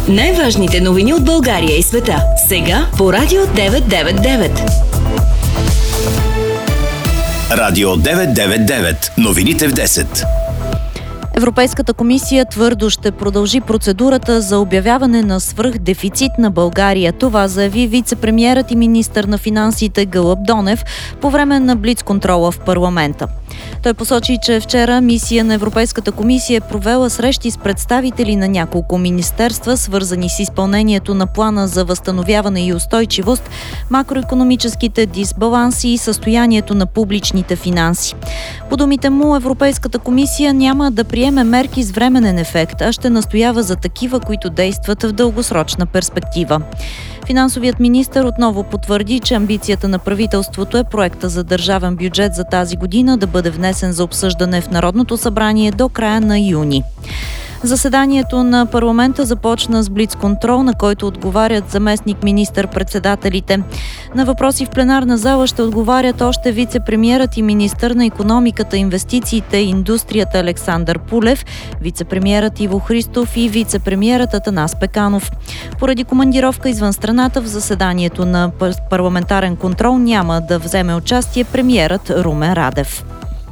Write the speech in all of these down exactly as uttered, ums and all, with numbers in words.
Най-важните новини от България и света. Сега по Радио деветsto девет и девет. Радио деветsto девет и девет. Новините в десет. Европейската комисия твърдо ще продължи процедурата за обявяване на свръхдефицит на България. Това заяви вице-премиерът и министър на финансите Гълъб Донев по време на блицконтрола в парламента. Той посочи, че вчера мисия на Европейската комисия е провела срещи с представители на няколко министерства, свързани с изпълнението на плана за възстановяване и устойчивост, макроекономическите дисбаланси и състоянието на публичните финанси. По думите му, Европейската комисия няма да приеме мерки с временен ефект, а ще настоява за такива, които действат в дългосрочна перспектива. Финансовият министър отново потвърди, че амбицията на правителството е проекта за държавен бюджет за тази година да бъде внесен за обсъждане в Народното събрание до края на юни. Заседанието на парламента започна с блицконтрол, на който отговарят заместник министър-председателите. На въпроси в пленарна зала ще отговарят още вице-премиерът и министър на икономиката, инвестициите и индустрията Александър Пулев, вице-премиерът Иво Христов и вице-премиерът Атанас Пеканов. Поради командировка извън страната в заседанието на парламентарен контрол няма да вземе участие премиерът Румен Радев.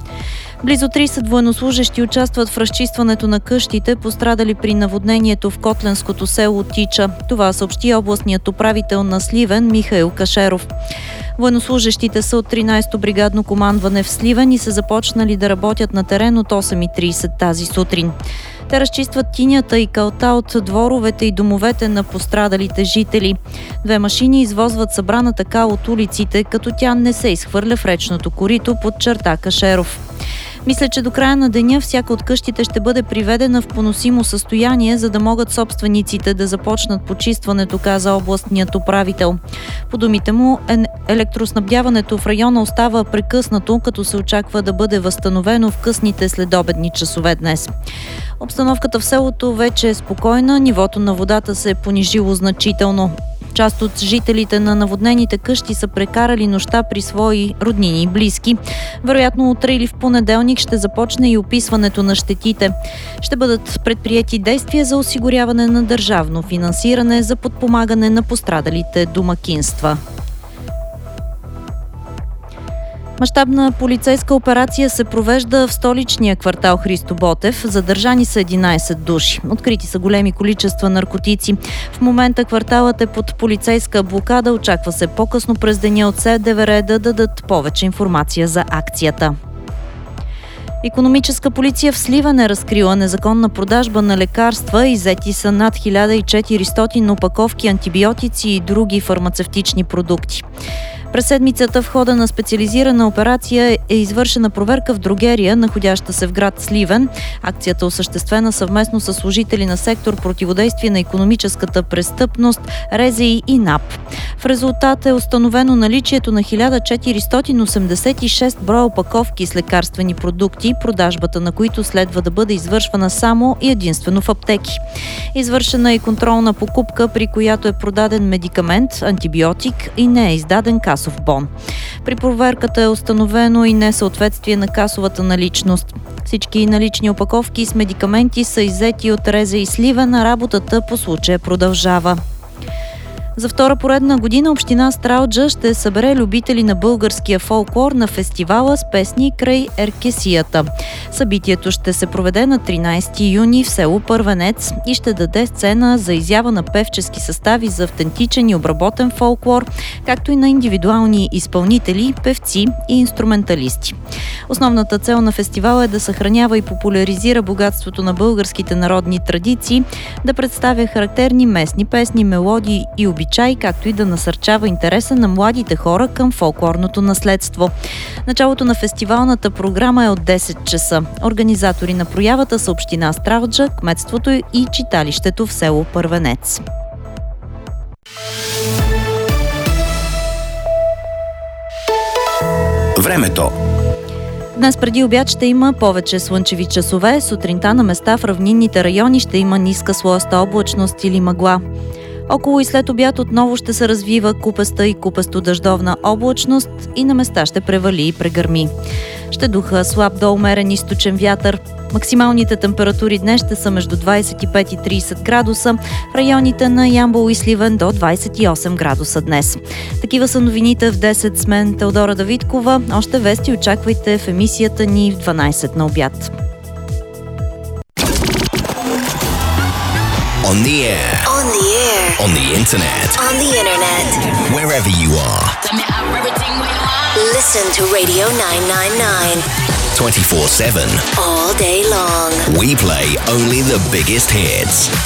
Близо трийсет военнослужещи участват в разчистването на къщите, пострадали при наводнението в котленското село Тича. Това съобщи областният управител на Сливен Михаил Кашеров. Военнослужещите са от тринайсето бригадно командване в Сливен и са започнали да работят на терен от осем и трийсет тази сутрин. Те разчистват тинята и калта от дворовете и домовете на пострадалите жители. Две машини извозват събраната кал от улиците, като тя не се изхвърля в речното корито, подчерта Кашеров. Мисля, че до края на деня всяка от къщите ще бъде приведена в поносимо състояние, за да могат собствениците да започнат почистването, каза областният управител. По думите му, електроснабдяването в района остава прекъснато, като се очаква да бъде възстановено в късните следобедни часове днес. Обстановката в селото вече е спокойна, нивото на водата се е понижило значително. Част от жителите на наводнените къщи са прекарали нощта при свои роднини и близки. Вероятно утре или в понеделник ще започне и описването на щетите. Ще бъдат предприети действия за осигуряване на държавно финансиране за подпомагане на пострадалите домакинства. Мащабна полицейска операция се провежда в столичния квартал Христо Ботев. Задържани са единайсет души. Открити са големи количества наркотици. В момента кварталът е под полицейска блокада. Очаква се по-късно през деня от СДВР да дадат повече информация за акцията. Икономическа полиция в Сливен е разкрила незаконна продажба на лекарства. Иззети са над хиляда и четиристотин опаковки антибиотици и други фармацевтични продукти. През седмицата в хода на специализирана операция е извършена проверка в дрогерия, находяща се в град Сливен. Акцията е осъществена съвместно с служители на сектор противодействие на икономическата престъпност, РЗИ и НАП. В резултат е установено наличието на хиляда четиристотин осемдесет и шест броя опаковки с лекарствени продукти, продажбата на които следва да бъде извършвана само и единствено в аптеки. Извършена е и контролна покупка, при която е продаден медикамент, антибиотик и не е издаден касов бон. При проверката е установено и несъответствие на касовата наличност. Всички налични опаковки с медикаменти са иззети от РЗИ Сливен, а работата по случая продължава. За втора поредна година община Стралджа ще събере любители на българския фолклор на фестивала с песни край Еркесията. Събитието ще се проведе на тринайсети юни в село Първенец и ще даде сцена за изява на певчески състави за автентичен и обработен фолклор, както и на индивидуални изпълнители, певци и инструменталисти. Основната цел на фестивала е да съхранява и популяризира богатството на българските народни традиции, да представя характерни местни песни, мелодии и обичаи, както и да насърчава интереса на младите хора към фолклорното наследство. Началото на фестивалната програма е от десет часа. Организатори на проявата са община Стралджа, кметството и читалището в село Първенец. Времето. Днес преди обяд ще има повече слънчеви часове. Сутринта на места в равнинните райони ще има ниска слоеста облачност или мъгла. Около и след обяд отново ще се развива купеста и купесто-дъждовна облачност и на места ще превали и прегърми. Ще духа слаб до умерен източен вятър. Максималните температури днес ще са между двадесет и пет и тридесет градуса, в районите на Ямбол и Сливен до двадесет и осем градуса днес. Такива са новините в десет с мен Теодора Давидкова. Още вести очаквайте в емисията ни в дванадесет на обяд. On the air. On the air. On the internet. On the internet. Wherever you are. Listen to Radio nine ninety-nine. twenty-four seven. All day long. We play only the biggest hits.